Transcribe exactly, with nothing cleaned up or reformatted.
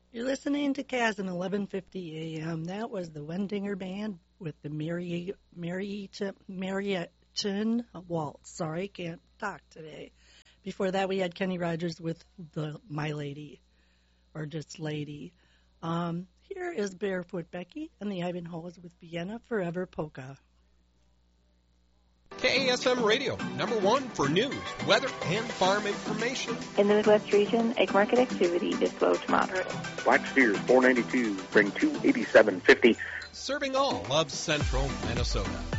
You're listening to Chasm eleven fifty A M. That was the Wendinger Band with the Mary Mariachen Waltz. Sorry, can't talk today. Before that, we had Kenny Rogers with the My Lady, or just Lady. Um, here is Barefoot Becky and the Ivanhoes with Vienna Forever Polka. K A S M Radio, number one for news, weather, and farm information. In the Midwest region, egg market activity is slow to moderate. Black Steers four ninety-two, bring two eighty-seven fifty. Serving all of central Minnesota.